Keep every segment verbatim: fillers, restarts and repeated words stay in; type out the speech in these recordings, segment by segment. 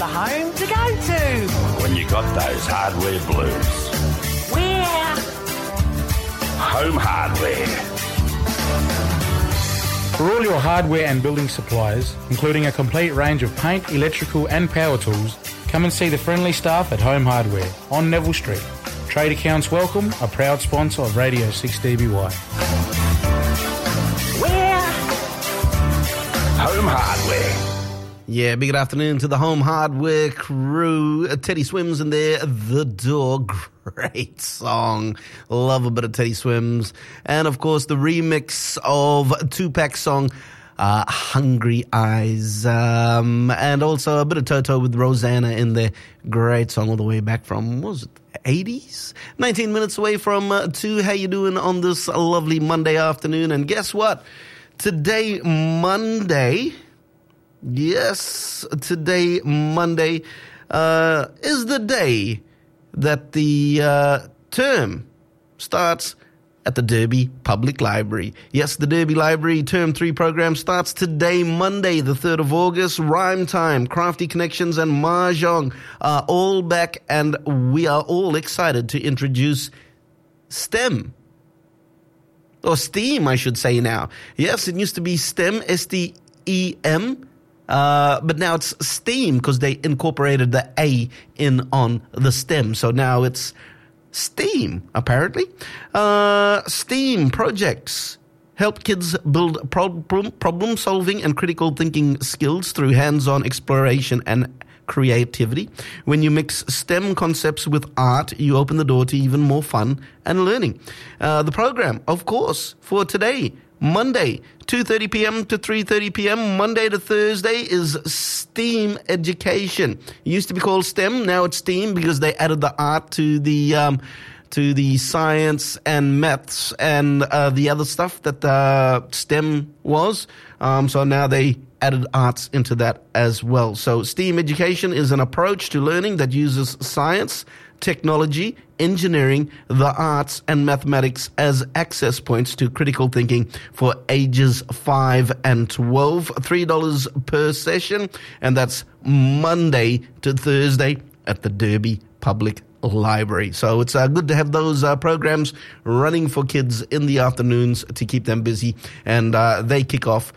the home to go to. When you got those hardware blues. We're Home Hardware. For all your hardware and building supplies, including a complete range of paint, electrical and power tools, come and see the friendly staff at Home Hardware on Neville Street. Trade accounts welcome, a proud sponsor of Radio six D B Y. We're Home Hardware. Yeah, big good afternoon to the Home Hardware crew. Teddy Swims in there, The Door. Great song. Love a bit of Teddy Swims. And, of course, the remix of Tupac's song, uh, Hungry Eyes. Um, and also a bit of Toto with Rosanna in there. Great song all the way back from, what was it, eighties? nineteen minutes away from uh, two. How you doing on this lovely Monday afternoon? And guess what? Today, Monday... Yes, today, Monday, uh, is the day that the uh, term starts at the Derby Public Library. Yes, the Derby Library Term three program starts today, Monday, the third of August. Rhyme Time, Crafty Connections, and Mahjong are all back, and we are all excited to introduce STEM. Or STEAM, I should say now. Yes, it used to be STEM, S T E M. Uh, but now it's STEAM because they incorporated the A in on the STEM. So now it's STEAM, apparently. Uh, STEAM projects help kids build problem, problem solving and critical thinking skills through hands-on exploration and creativity. When you mix STEM concepts with art, you open the door to even more fun and learning. Uh, the program, of course, for today, Monday, two thirty p.m. to three thirty p.m., Monday to Thursday, is STEAM education. It used to be called STEM, now it's STEAM because they added the art to the um, to the science and maths and uh, the other stuff that uh, STEM was. Um, so now they added arts into that as well. So STEAM education is an approach to learning that uses science, technology, engineering, the arts, and mathematics as access points to critical thinking for ages five and twelve. three dollars per session, and that's Monday to Thursday at the Derby Public Library. So it's uh, good to have those uh, programs running for kids in the afternoons to keep them busy, and uh, they kick off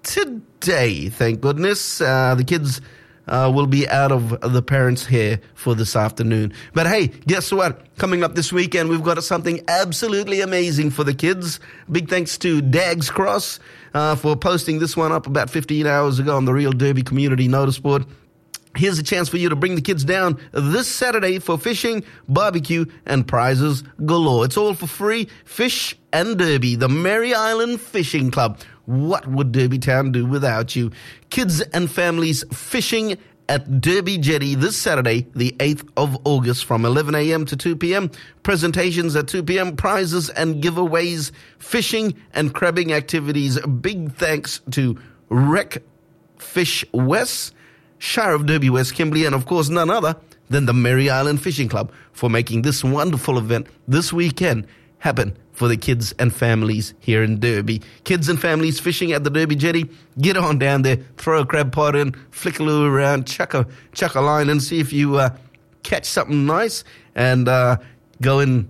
today, thank goodness. Uh, the kids Uh, will be out of the parents' hair for this afternoon. But hey, guess what? Coming up this weekend, we've got something absolutely amazing for the kids. Big thanks to Dags Cross uh, for posting this one up about fifteen hours ago on the Real Derby Community Notice Board. Here's a chance for you to bring the kids down this Saturday for fishing, barbecue, and prizes galore. It's all for free. Fish and Derby, the Mary Island Fishing Club. What would Derby Town do without you? Kids and families fishing at Derby Jetty this Saturday, the eighth of August, from eleven a.m. to two p.m. Presentations at two p.m. Prizes and giveaways, fishing and crabbing activities. Big thanks to Rec Fish West, Shire of Derby West Kimberley, and of course none other than the Mary Island Fishing Club for making this wonderful event this weekend happen for the kids and families here in Derby. Kids and families fishing at the Derby Jetty, get on down there, throw a crab pot in, flick a lure around, chuck a, chuck a line and see if you uh, catch something nice, and uh, go in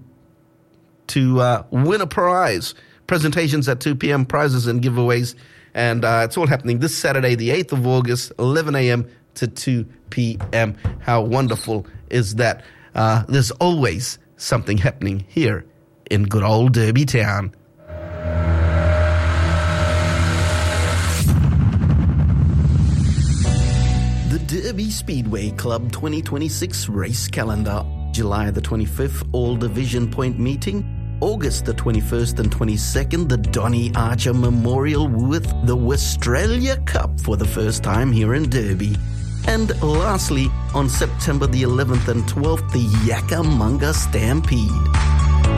to uh, win a prize. Presentations at two p.m., prizes and giveaways. And uh, it's all happening this Saturday, the eighth of August, eleven a.m. to two p.m. How wonderful is that? Uh, there's always something happening here in good old Derby Town. The Derby Speedway Club twenty twenty-six race calendar. July the twenty-fifth, All Division Point meeting. August the twenty-first and twenty-second, the Donny Archer Memorial with the Westralia Cup for the first time here in Derby. And lastly, on September the eleventh and twelfth, the Yakamunga Stampede.